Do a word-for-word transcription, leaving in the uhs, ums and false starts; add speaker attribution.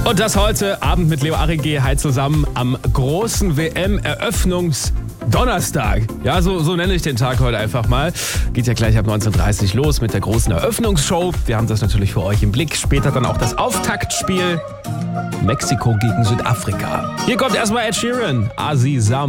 Speaker 1: Und das heute Abend mit Leo Arrigé halt zusammen am großen W M-Eröffnungsdonnerstag. Ja, so, so nenne ich den Tag heute einfach mal. Geht ja gleich ab neunzehn Uhr dreißig los mit der großen Eröffnungsshow. Wir haben das natürlich für euch im Blick. Später dann auch das Auftaktspiel Mexiko gegen Südafrika. Hier kommt erstmal Ed Sheeran, Azizam.